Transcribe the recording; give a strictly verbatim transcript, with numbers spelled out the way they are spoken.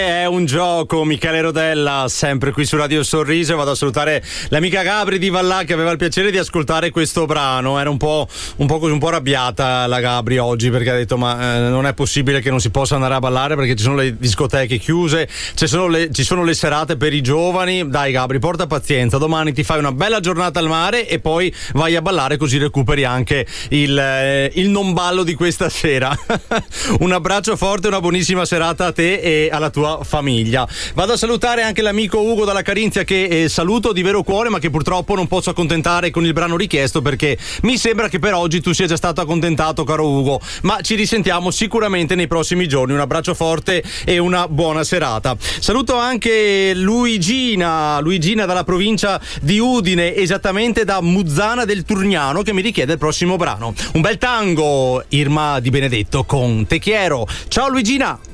È un gioco, Michele Rodella, sempre qui su Radio Sorriso. Vado a salutare l'amica Gabri di Vallà che aveva il piacere di ascoltare questo brano. Era un po', un po' così, un po' arrabbiata la Gabri oggi perché ha detto ma eh, non è possibile che non si possa andare a ballare perché ci sono le discoteche chiuse, ci sono le, ci sono le serate per i giovani. Dai Gabri, porta pazienza, domani ti fai una bella giornata al mare e poi vai a ballare così recuperi anche il, eh, il non ballo di questa sera. Un abbraccio forte, una buonissima serata a te e alla tua famiglia. Vado a salutare anche l'amico Ugo dalla Carinzia che eh, saluto di vero cuore ma che purtroppo non posso accontentare con il brano richiesto perché mi sembra che per oggi tu sia già stato accontentato, caro Ugo, ma ci risentiamo sicuramente nei prossimi giorni. Un abbraccio forte e una buona serata. Saluto anche Luigina Luigina dalla provincia di Udine, esattamente da Muzzana del Turniano, che mi richiede il prossimo brano, un bel tango, Irma Di Benedetto con Te Quiero. Ciao Luigina.